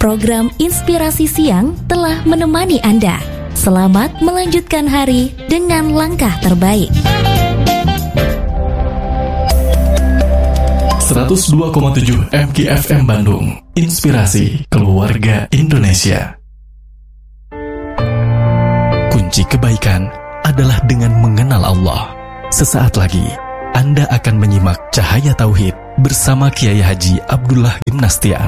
Program Inspirasi Siang telah menemani Anda. Selamat melanjutkan hari dengan langkah terbaik. 102,7 MKFM Bandung. Inspirasi Keluarga Indonesia. Kunci kebaikan adalah dengan mengenal Allah. Sesaat lagi Anda akan menyimak Cahaya Tauhid bersama Kiai Haji Abdullah Ibn Nastiar.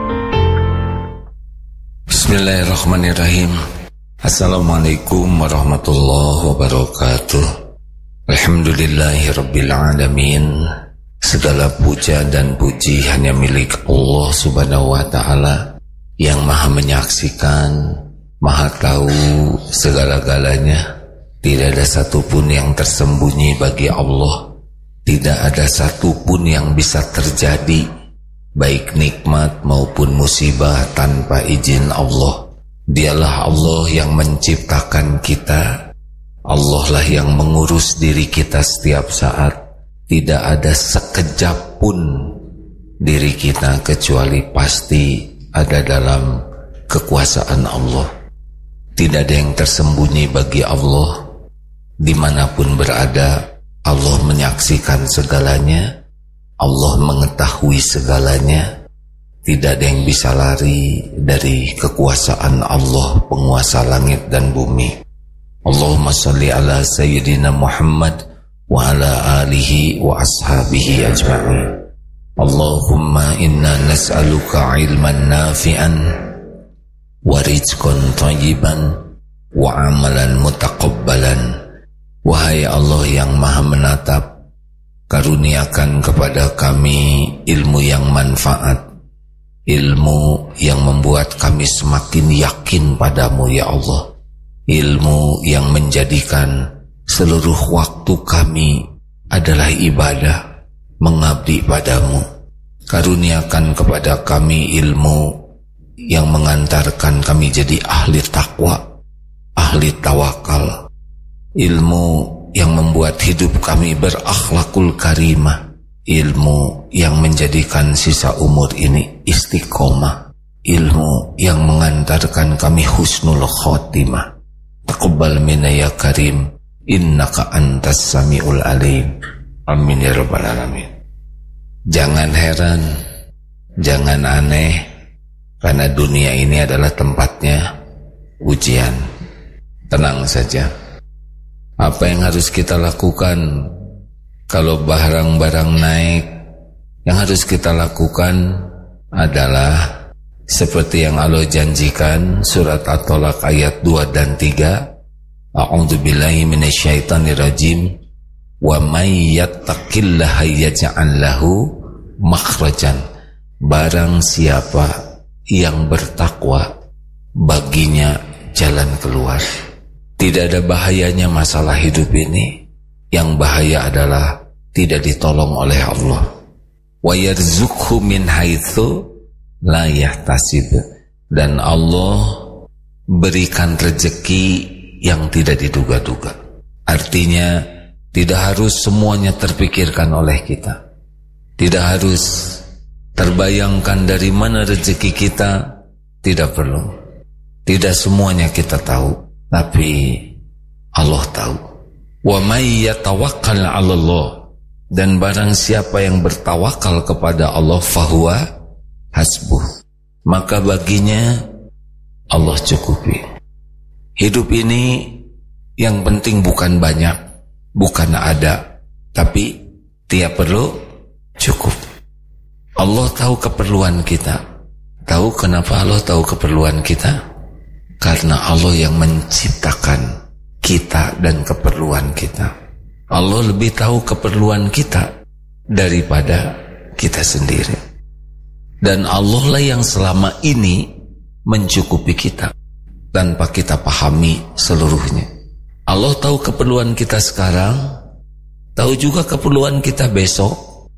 Bismillahirrahmanirrahim. Assalamualaikum warahmatullahi wabarakatuh. Alhamdulillahirabbil alamin. Segala puja dan puji hanya milik Allah Subhanahu wa taala yang Maha menyaksikan, Maha tahu segala-galanya. Tidak ada satupun yang tersembunyi bagi Allah. Tidak ada satupun yang bisa terjadi, baik nikmat maupun musibah, tanpa izin Allah. Dialah Allah yang menciptakan kita. Allah lah yang mengurus diri kita setiap saat. Tidak ada sekejap pun diri kita kecuali pasti ada dalam kekuasaan Allah. Tidak ada yang tersembunyi bagi Allah. Dimanapun berada, Allah menyaksikan segalanya. Allah mengetahui segalanya. Tidak ada yang bisa lari dari kekuasaan Allah, penguasa langit dan bumi. Allahumma salli ala Sayyidina Muhammad wa ala alihi wa ashabihi ajma'in. Allahumma inna nas'aluka ilman nafi'an wa rizqan thayyiban wa amalan mutaqabbalan. Wahai Allah yang Maha menatap, karuniakan kepada kami ilmu yang manfaat, ilmu yang membuat kami semakin yakin padamu ya Allah, ilmu yang menjadikan seluruh waktu kami adalah ibadah, mengabdi padamu. Karuniakan kepada kami ilmu yang mengantarkan kami jadi ahli takwa, ahli tawakal, ilmu yang membuat hidup kami berakhlakul karimah, ilmu yang menjadikan sisa umur ini istiqomah, ilmu yang mengantarkan kami husnul khotimah. Taqabbal minna ya karim, innaka antas samiul alim. Amin ya rabbal alamin. Jangan heran, jangan aneh, karena dunia ini adalah tempatnya ujian. Tenang saja. Apa yang harus kita lakukan kalau barang-barang naik? Yang harus kita lakukan adalah seperti yang Allah janjikan, surat At-Tolak ayat 2 dan 3. A'udzubillahi minasyaitonirrajim. Wa may yattaqillaha yaj'al lahu makhrajan. Barang siapa yang bertakwa, baginya jalan keluar. Tidak ada bahayanya masalah hidup ini. Yang bahaya adalah tidak ditolong oleh Allah. Wa yarzuqhu min haitsu la yahtasib. Dan Allah berikan rezeki yang tidak diduga-duga. Artinya tidak harus semuanya terpikirkan oleh kita. Tidak harus terbayangkan dari mana rezeki kita. Tidak perlu. Tidak semuanya kita tahu. Tapi Allah tahu. Wa may yatawakkal 'ala Allah. Dan barang siapa yang bertawakal kepada Allah, fahuwa hasbuh, maka baginya Allah cukupi. Hidup ini yang penting bukan banyak, bukan ada, tapi tiap perlu cukup. Allah tahu keperluan kita. Tahu kenapa Allah tahu keperluan kita? Karena Allah yang menciptakan kita dan keperluan kita. Allah lebih tahu keperluan kita daripada kita sendiri. Dan Allah lah yang selama ini mencukupi kita tanpa kita pahami seluruhnya. Allah tahu keperluan kita sekarang, tahu juga keperluan kita besok,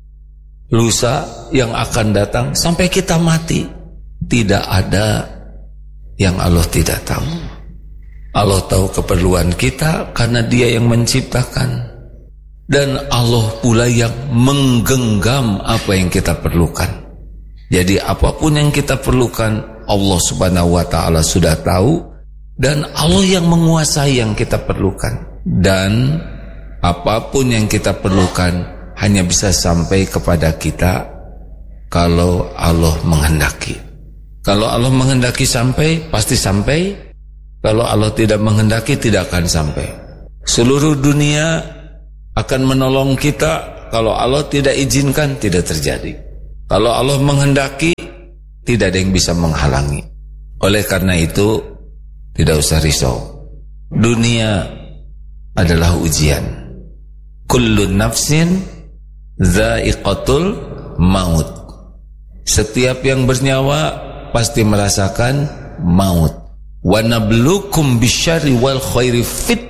lusa yang akan datang, sampai kita mati. Tidak ada yang Allah tidak tahu. Allah tahu keperluan kita karena Dia yang menciptakan. Dan Allah pula yang menggenggam apa yang kita perlukan. Jadi apapun yang kita perlukan, Allah Subhanahu wa ta'ala sudah tahu, dan Allah yang menguasai yang kita perlukan. Dan apapun yang kita perlukan hanya bisa sampai kepada kita kalau Allah menghendaki. Kalau Allah menghendaki sampai, pasti sampai. Kalau Allah tidak menghendaki, tidak akan sampai. Seluruh dunia akan menolong kita. Kalau Allah tidak izinkan, tidak terjadi. Kalau Allah menghendaki, tidak ada yang bisa menghalangi. Oleh karena itu, tidak usah risau. Dunia adalah ujian. Kullu nafsin dha'iqatul maut. Setiap yang bernyawa pasti merasakan maut. Wa nabluukum bisyarri wal khairi fitnah.